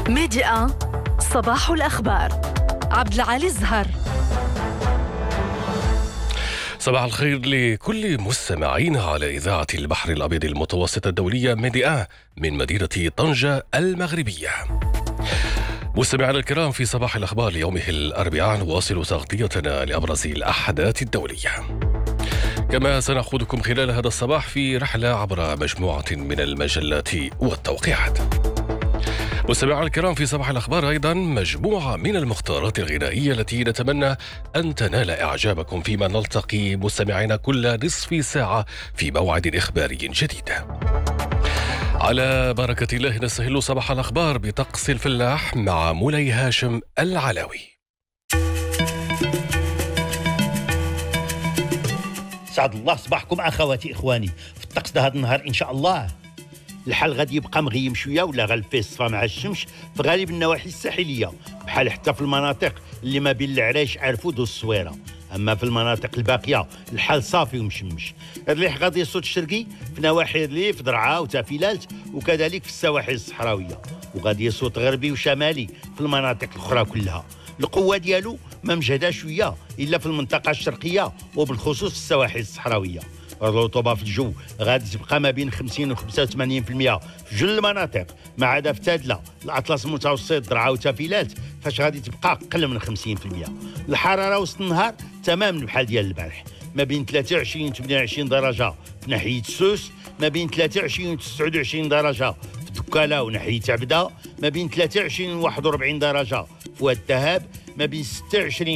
ميديا صباح الأخبار. عبد العالي الزهر. صباح الخير لكل مستمعينا على إذاعة البحر الأبيض المتوسط الدولية ميديا من مدينة طنجة المغربية. مستمعينا الكرام، في صباح الأخبار ليومه الأربعاء نواصل تغطيتنا لأبرز الأحداث الدولية، كما سنأخذكم خلال هذا الصباح في رحلة عبر مجموعة من المجلات والتوقيعات. مستمعينا الكرام، في صباح الأخبار أيضا مجموعة من المختارات الغنائية التي نتمنى أن تنال إعجابكم، فيما نلتقي مستمعينا كل نصف ساعة في موعد إخباري جديد. على بركة الله نستهل صباح الأخبار بطقس الفلاح مع مولاي هاشم العلاوي. سعد الله صباحكم أخواتي إخواني. في الطقس ده هذا النهار إن شاء الله الحال غادي يبقى مغيم شويه ولا غالفيه الصفا مع الشمس في غالب النواحي الساحليه، بحال حتى في المناطق اللي ما بين العرايش عرفود والصويره. اما في المناطق الباقيه الحال صافي ومشمش. الريح غادي يصوت الشرقي في نواحي الريف درعا وتافيلات، وكذلك في السواحل الصحراويه، وغادي يصوت غربي وشمالي في المناطق الاخرى كلها. القوه ديالو ما مجهده شويه الا في المنطقه الشرقيه وبالخصوص في السواحل الصحراويه. الرطوبة في الجو غادي تبقى ما بين 50 و 85% في جل المناطق، ما عدا في تادلة الأطلس المتوسط درعا وتافيلات فاش غادي تبقى أقل من 50%. الحرارة وسط النهار تماما بحال ديال البارح، ما بين 23 و 28 درجة في ناحية سوس، ما بين 23 و 29 درجة في دكالة وناحية عبدة، ما بين 23 و 41 درجة في واد الذهب، ما بين 26